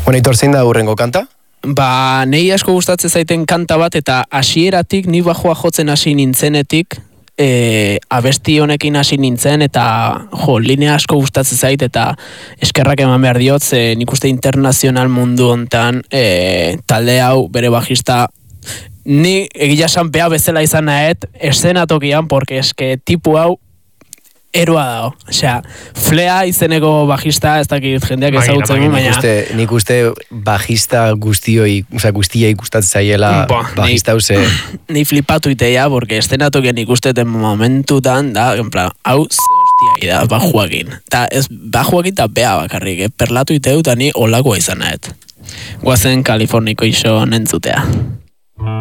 Bueno, Aitor, zein da hurrengo kanta? Nei asko gustatzen zaiten kanta bat, eta hasieratik ni bajua jotzen hasi nintzenetik, abesti honekin hasi nintzen, eta linea asko gustatzen zait, eta eskerrak eman behar diot, nik uste internazional mundu hontan talde hau bere bajista, ni egia sanpea bezala izan nahet eszenatokian, porque eske tipu hau eroa dago. Osea, Flea izeneko bajista, ez dakit jendeak ezagutzen, baina nik uste bajista guztiei gustatzen zaiela bajista hause. Ni flipatu iteia, porque eszenatokian ikusteten momentutan da, hau hostia da bajuakin. Ta ez bajuakin eta bea bakarrik, perlatu iteu, eta ni olakoa izan nahet. Guazen Kaliforniko iso nentzutea.